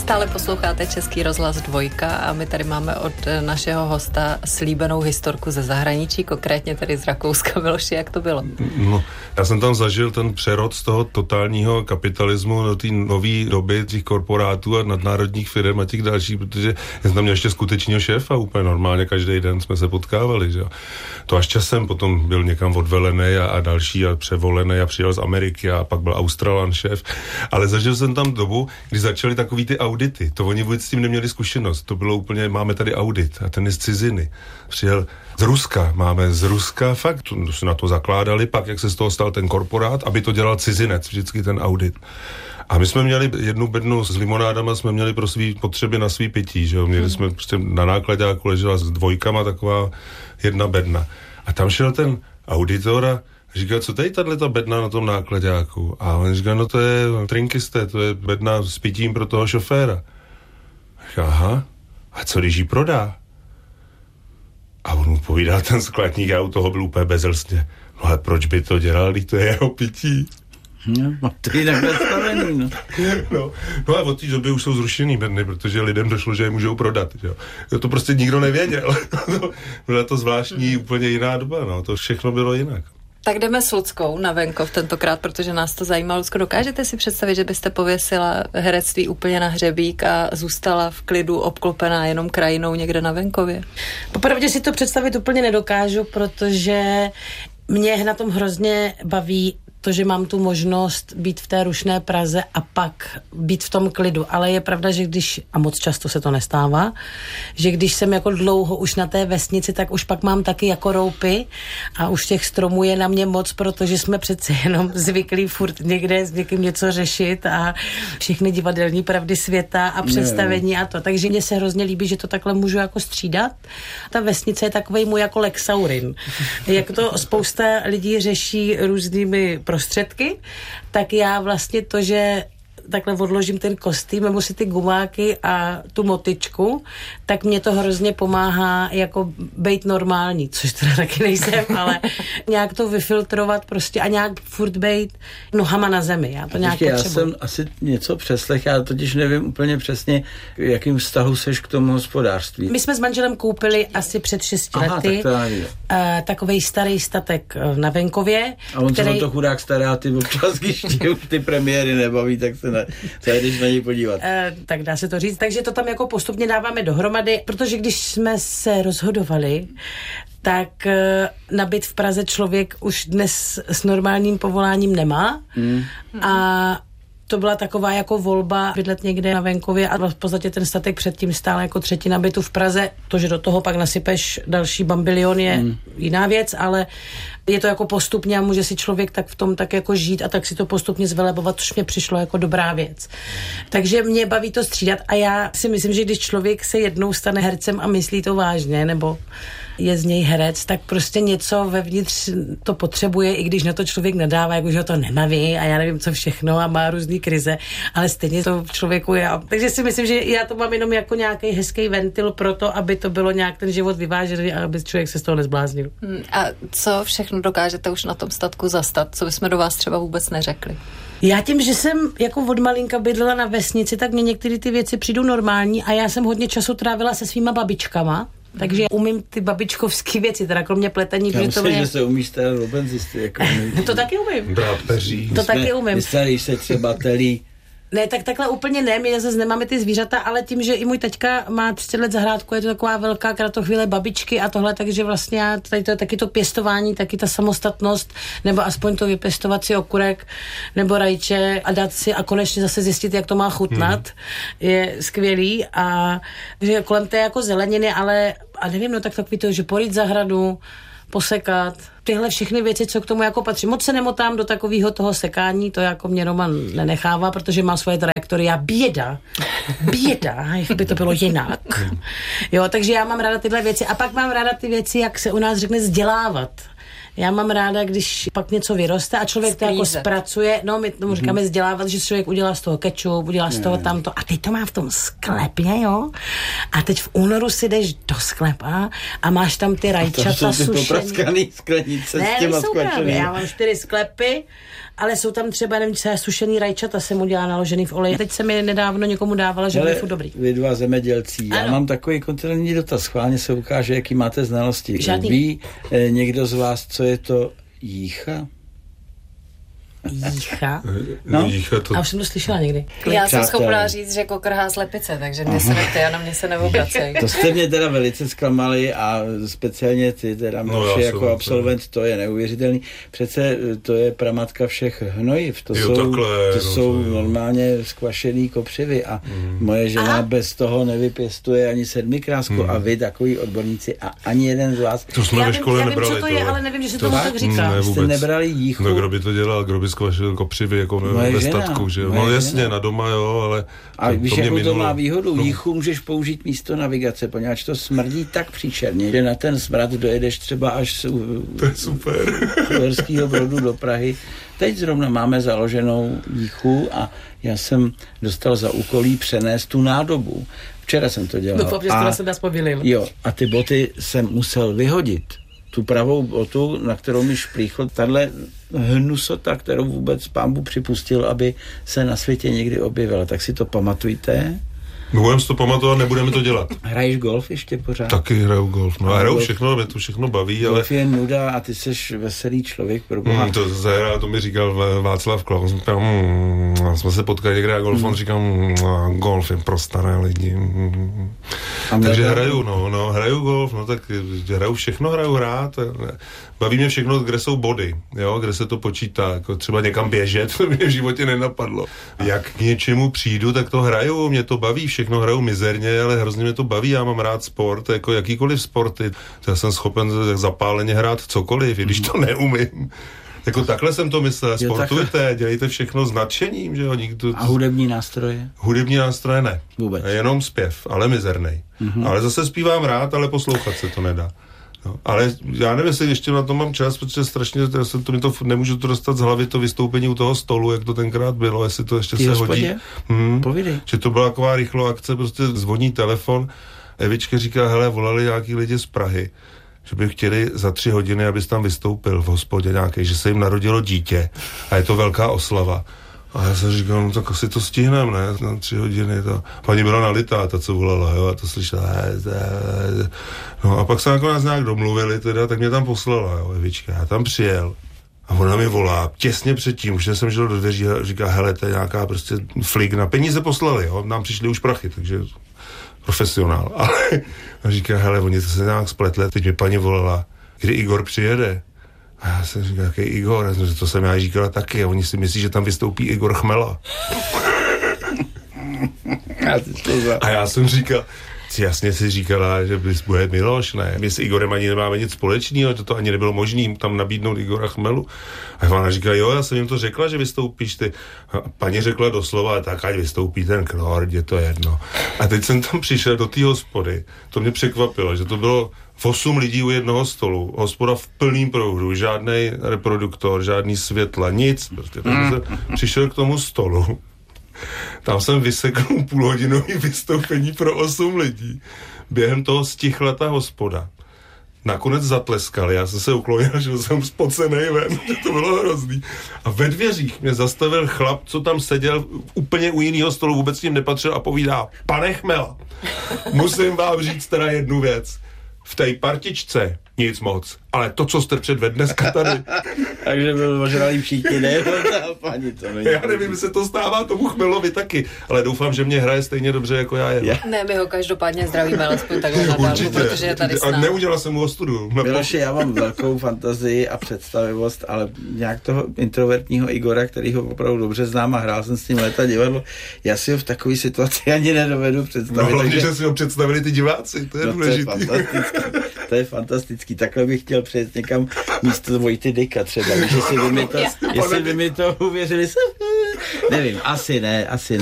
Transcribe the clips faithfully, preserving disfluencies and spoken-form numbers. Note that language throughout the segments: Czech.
Stále posloucháte Český rozhlas Dvojka a my tady máme od našeho hosta slíbenou historku ze zahraničí, konkrétně tedy z Rakouska. Miloši, jak to bylo? No, já jsem tam zažil ten přerod z toho totálního kapitalismu do té nové doby těch korporátů a nadnárodních firm a těch dalších, protože jsem tam měl ještě skutečného šéfa, úplně normálně každý den jsme se potkávali, že jo. To až časem potom byl někam odvelený a, a další a převolený a přijel z Ameriky a pak byl Australan šéf, ale zažil jsem tam dobu, kdy začaly takový ty audity. To oni vůbec s tím neměli zkušenost. To bylo úplně, máme tady audit a ten je z ciziny. Přijel z Ruska, máme z Ruska, fakt, to se na to zakládali, pak jak se z toho stal ten korporát, aby to dělal cizinec, vždycky ten audit. A my jsme měli jednu bednu s limonádama, jsme měli pro svý potřeby na svý pití, že jo, měli jsme prostě na náklaďáku ležela s dvojkama taková jedna bedna. A tam šel ten auditor a říkal, co tady tato bedna na tom náklaďáku? A on říkal, no to je trinkiste, to je bedna s pitím pro toho šoféra. Říkal, aha, a co když ji prodá? A on mu povídá ten skladník, já u toho byl úplně bezelstně. No ale proč by to dělal, když to je jeho pití? No, to je takhle stavený, no. no. No a od té doby už jsou zrušený bedny, protože lidem došlo, že je můžou prodat, jo. To prostě nikdo nevěděl. Byla to zvláštní, úplně jiná doba, no. To všechno bylo jinak. Tak jdeme s Luckou na venkov tentokrát, protože nás to zajímá. Lucko, dokážete si představit, že byste pověsila herectví úplně na hřebík a zůstala v klidu obklopená jenom krajinou někde na venkově? Popravdě si to představit úplně nedokážu, protože mě na tom hrozně baví to, že mám tu možnost být v té rušné Praze a pak být v tom klidu. Ale je pravda, že když, a moc často se to nestává, že když jsem jako dlouho už na té vesnici, tak už pak mám taky jako roupy a už těch stromů je na mě moc, protože jsme přece jenom zvyklí furt někde s někým něco řešit a všechny divadelní pravdy světa a představení a to. Takže mně se hrozně líbí, že to takhle můžu jako střídat. Ta vesnice je takovej můj jako Lexaurin. Jak to spousta lidí řeší různými prostředky, tak já vlastně to, že takhle odložím ten kostým, nebo si ty gumáky a tu motičku, tak mě to hrozně pomáhá jako být normální, což teda taky nejsem, ale nějak to vyfiltrovat prostě a nějak furt být nohama na zemi. Já to nějak potřebuji. Já jsem asi něco přeslech, já totiž nevím úplně přesně, jakým vztahu seš k tomu hospodářství. My jsme s manželem koupili asi před šesti Aha, lety tak uh, takovej starý statek na venkově. A on který... se to chudák stará, ty občas, když ty premiéry nebaví, tak se ne, se jdeš na něj podívat. Uh, tak dá se to říct. Takže to tam jako postupně dáváme dohromady, protože když jsme se rozhodovali, tak uh, na byt v Praze člověk už dnes s normálním povoláním nemá. Mm. A to byla taková jako volba bydlet někde na venkově a v podstatě ten statek předtím stál jako třetina bytu v Praze. To, že do toho pak nasypeš další bambilion je mm. jiná věc, ale je to jako postupně a může si člověk tak v tom tak jako žít a tak si to postupně zvelebovat, což mě přišlo jako dobrá věc. Takže mě baví to střídat a já si myslím, že když člověk se jednou stane hercem a myslí to vážně, nebo je z něj herec, tak prostě něco vevnitř to potřebuje, i když na to člověk nadává, jakože ho to nenaví a já nevím co všechno a má různý krize, ale stejně to v člověku je. Takže si myslím, že já to mám jenom jako nějaký hezký ventil pro to, aby to bylo nějak ten život vyvážený a aby člověk se z toho nezbláznil. Hmm, a co všechno dokážete už na tom statku zastat, co bychom do vás třeba vůbec neřekli? Já tím, že jsem jako od malinka bydlela na vesnici, tak mě některé ty věci přijdou normální a já jsem hodně času trávila se svýma babičkama. Takže umím ty babičkovské věci, teda kromě pletení. Já myslím, mě... že se umíš teda robenzisty. Jako to taky umím. Drápeří. To taky umím. Vystavíš se třeba telí. Ne, tak takhle úplně ne, my zase nemáme ty zvířata, ale tím, že i můj taťka má třicet let zahrádku, je to taková velká kratochvíle babičky a tohle, takže vlastně já, tady to je taky to pěstování, taky ta samostatnost, nebo aspoň to vypěstovat si okurek, nebo rajče a dát si a konečně zase zjistit, jak to má chutnat, hmm. je skvělý a že kolem té jako zeleniny, ale a nevím, no tak takový to, že porýt zahradu, posekat, tyhle všechny věci, co k tomu jako patří. Moc se nemotám do takového toho sekání, to jako mě Roman nenechává, protože má svoje trajektoria. Běda, běda, jak by to bylo jinak. Jo, takže já mám ráda tyhle věci a pak mám ráda ty věci, jak se u nás řekne, vzdělávat. Já mám ráda, když pak něco vyroste a člověk Sklízet. to jako zpracuje, no my tomu říkáme vzdělávat, že člověk udělá z toho kečup, udělá z toho tamto a teď to má v tom sklepě, jo? A teď v únoru si jdeš do sklepa a máš tam ty rajčata sušený. To jsou ty popraskaný sklenice ne, s těma skvačenými. Já mám čtyři sklepy, ale jsou tam třeba, nevím, co je sušený rajčata, jsem udělala naložený v oleji. Teď jsem je nedávno někomu dávala, že byly furt dobrý. Vy dva zemědělci, já mám takový kontrolní dotaz, schválně se ukáže, jaký máte znalosti. Žádný. Ví eh, někdo z vás, co je to jícha? Jícha? No? Jícha to... A už jsem to slyšela někdy. Já jsem schopná říct, že kokrhá slepice, takže mě se nechte, a na mě se neobracej. To jste mě teda velice zklamali a speciálně ty teda no, jako absolvent, to je neuvěřitelný. Přece to je pramatka všech hnojiv. To jo, jsou, takhle, to no, jsou to normálně skvašený kopřivy a mm. moje žena a? bez toho nevypěstuje ani sedmikrásku mm. a vy takový odborníci a ani jeden z vás. To jsme já ve škole vím, nebrali. Já vím, co to je, ale nevím, že se to tomu tak říká. Ne, jste nebrali jíchu? No, kdo by to dělal, kdo by skvašil kopřivy jako moje ve žena, statku, že jo? No jasně, žena. Na doma jo, ale a to, víš, to jakou to má minulo. výhodu? No. Jíchu můžeš použít místo navigace, poněvadž to smrdí tak příšerně, že na ten smrad dojedeš třeba až z to je super. Uherského Brodu do Prahy. Teď zrovna máme založenou jíchu a já jsem dostal za úkolí přenést tu nádobu. Včera jsem to dělal. Doufám, že skoro se nás povilil. Jo, a ty boty jsem musel vyhodit. Tu pravou botu, na kterou mi šplíchl tahle hnusota, kterou vůbec pán Bůh připustil, aby se na světě někdy objevila. Tak si to pamatujte. My budeme si to pamatovat, nebudeme to dělat. Hraješ golf ještě pořád? Taky hraju golf. No a hraju všechno, mě to všechno baví, ale... Golf je nuda a ty jsi veselý člověk, pro boha. Hmm, to zahra, to mi říkal Václav Klaus. Hmm, jsme se potkali někde a golf, hmm. on říkal, hmm, golf je pro staré lidi. Hmm. Takže to... hraju, no, no, hraju golf, no tak hraju všechno, hraju hrát. Baví mě všechno, kde jsou body, jo, kde se to počítá, jako třeba někam běžet, to mě v životě nenapadlo. Jak k něčemu přijdu, tak to hraju, mě to baví, všechno hraju mizerně, ale hrozně mě to baví, já mám rád sport, jako jakýkoliv sporty. Já jsem schopen zapáleně hrát cokoliv, i když to neumím. Jako takhle jsem to myslel, sportujte, dělejte všechno s nadšením, že jo, nikdo... A hudební nástroje? Hudební nástroje ne. Vůbec. Jenom zpěv, ale mizernej. Mm-hmm. Ale zase zpívám rád, ale poslouchat se to nedá. No, ale já nevím, jestli ještě na to mám čas, protože strašně já jsem to, to, nemůžu to dostat z hlavy, to vystoupení u toho stolu, jak to tenkrát bylo, jestli to ještě Ty se hospodě? hodí. Hmm, Povídej. Že to byla taková rychlá akce, prostě zvoní telefon, Evička říká, hele, volali nějaký lidi z Prahy, že by chtěli za tři hodiny, abys tam vystoupil v hospodě nějaký, že se jim narodilo dítě a je to velká oslava. A já jsem říkal, no tak asi to stihneme, ne? Na tři hodiny to... Paní byla nalitá, ta, co volala, jo, a to slyšela. No a pak se nakonec nějak domluvili, teda, tak mě tam poslala, jo, Evička. Já tam přijel a ona mi volá těsně předtím, už jsem šel do dveří a říká, hele, to je nějaká prostě flik na peníze poslali, jo, nám přišli už prachy, takže profesionál. Ale a říká, hele, oni to se nějak spletli, teď mi paní volala, kdy Igor přijede. A já jsem říkal, jaký Igor? To jsem já říkala taky. A oni si myslí, že tam vystoupí Igor Chmela. A já jsem říkal, jasně si říkala, že bys bude Miloš, ne? My s Igorem ani nemáme nic společného, to, to ani nebylo možné tam nabídnout Igora Chmelu. A ona říká, jo, já jsem jim to řekla, že vystoupíš ty. A paní řekla doslova, tak ať vystoupí ten Knord, je to jedno. A teď jsem tam přišel do té hospody. To mě překvapilo, že to bylo osm lidí u jednoho stolu, hospoda v plným proudu, žádný reproduktor, žádný světla, nic. Prostě tam jsem přišel k tomu stolu. Tam jsem vysekl půlhodinový vystoupení pro osm lidí. Během toho stichla ta hospoda. Nakonec zatleskali, já jsem se uklonil, že jsem spocenej ven, to bylo hrozný. A ve dveřích mě zastavil chlap, co tam seděl úplně u jiného stolu, vůbec s ním nepatřil a povídá, pane Chmela, musím vám říct teda jednu věc. V té partičce nic moc, ale to, co jste předvedl dneska tady. Takže byl ožralý všichni, ne? Paní, to není. Já nevím, se to stává tomu Chmelovi taky, ale doufám, že mě hraje stejně dobře, jako já je. Yeah. Ne, my ho každopádně zdravíme, alespoň takhle na dálku, protože je tady s námi. A neudělal jsem mu ostudu. Miloši, já mám velkou fantazii a představivost, ale nějak toho introvertního Igora, který ho opravdu dobře znám a hrál jsem s ním léta divadlo, já si ho v takové situaci ani nedovedu představit. No hlavně, takže... že si ho představili ty diváci, to je no, důležitý. To je fantastický. To je fantastický. Takhle bych chtěl přejít někam místo Vojty Dyka třeba. Jestli by mi to, jestli by mi to uvěřili. Nevím, asi ne, asi ne.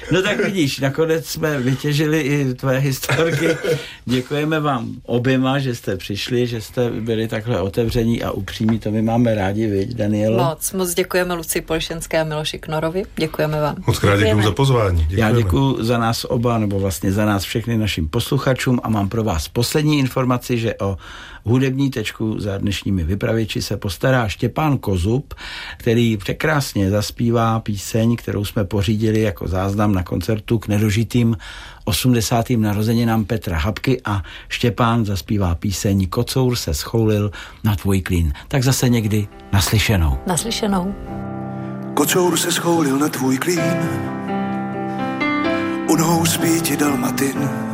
No tak vidíš, nakonec jsme vytěžili i tvoje historky. Děkujeme vám oběma, že jste přišli, že jste byli takhle otevření a upřímní, to my máme rádi, viď, Danielo? Moc, moc děkujeme Lucii Polišenské a Miloši Knorovi. Děkujeme vám. Moc krát děkuju za pozvání. Děkujeme. Já děkuju za nás oba, nebo vlastně za nás všechny našim posluchačům a mám pro vás poslední informaci, že o hudební tečku za dnešními vypravěči se postará Štěpán Kozub, který překrásně zaspívá píseň, kterou jsme pořídili jako záznam na koncertu k nedožitým osmdesátým narozeninám Petra Habky a Štěpán zaspívá píseň Kocour se schoulil na tvůj klín. Tak zase někdy naslyšenou. Naslyšenou. Kocour se schoulil na tvůj klín, u nohou spí ti dalmatin.